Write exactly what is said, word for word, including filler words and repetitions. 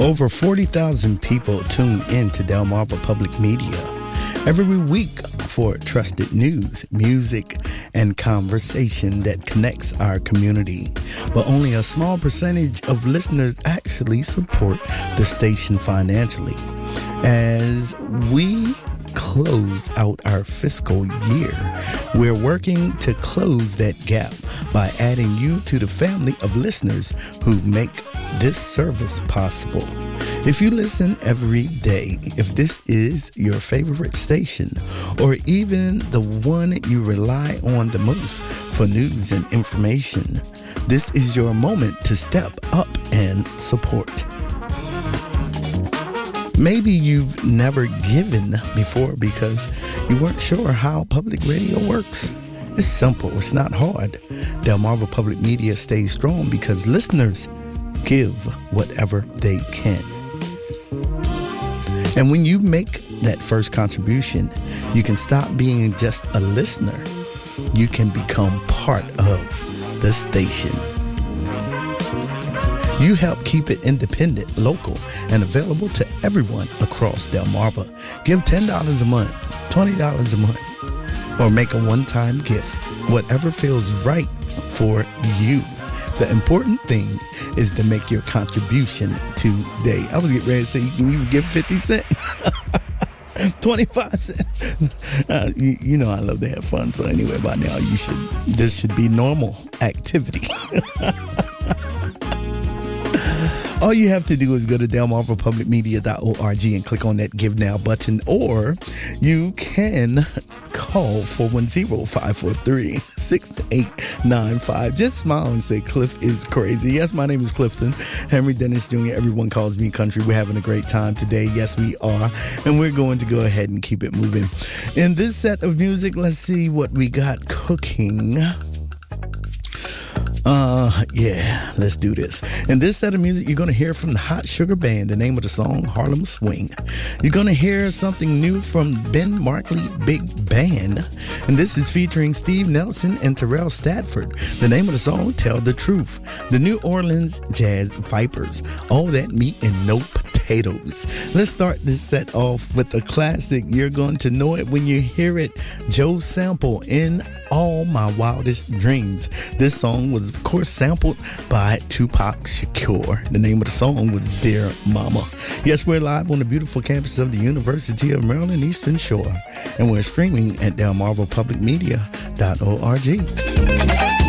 Over forty thousand people tune in to Delmarva Public Media every week for trusted news, music, and conversation that connects our community. But only a small percentage of listeners actually support the station financially. As we close out our fiscal year, we're working to close that gap by adding you to the family of listeners who make this service possible. If you listen every day, if this is your favorite station, or even the one you rely on the most for news and information, this is your moment to step up and support. Maybe you've never given before because you weren't sure how public radio works. It's simple. It's not hard. Delmarva Public Media stays strong because listeners give whatever they can. And when you make that first contribution, you can stop being just a listener. You can become part of the station. You help keep it independent, local, and available to everyone across Delmarva. Give ten dollars a month, twenty dollars a month, or make a one-time gift, whatever feels right for you. The important thing is to make your contribution today. I was getting ready to say you can even give fifty cents. twenty-five cents. Uh, you, you know I love to have fun, so anyway, by now you should. This should be normal activity. All you have to do is go to delmarva public media dot org and click on that Give Now button, or you can call four one zero, five four three, six eight nine five. Just smile and say Cliff is crazy. Yes, my name is Clifton Henry Dennis Junior Everyone calls me country. We're having a great time today. Yes, we are. And we're going to go ahead and keep it moving. In this set of music, let's see what we got cooking. Uh, yeah, let's do this. In this set of music, you're going to hear from the Hot Sugar Band, the name of the song, Harlem Swing. You're going to hear something new from Ben Markley Big Band, and this is featuring Steve Nelson and Terrell Stafford. The name of the song, Tell the Truth. The New Orleans Jazz Vipers, All That Meat and No Potatoes. Let's start this set off with a classic. You're going to know it when you hear it. Joe Sample, In All My Wildest Dreams. This song was, of course, sampled by Tupac Shakur. The name of the song was Dear Mama. Yes, we're live on the beautiful campus of the University of Maryland Eastern Shore, and we're streaming at delmarva public media dot org.